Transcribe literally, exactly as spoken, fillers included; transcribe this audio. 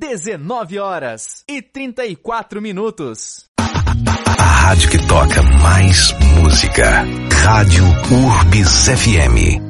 dezenove horas e trinta e quatro minutos. A rádio que toca mais música. Rádio Urbis F M.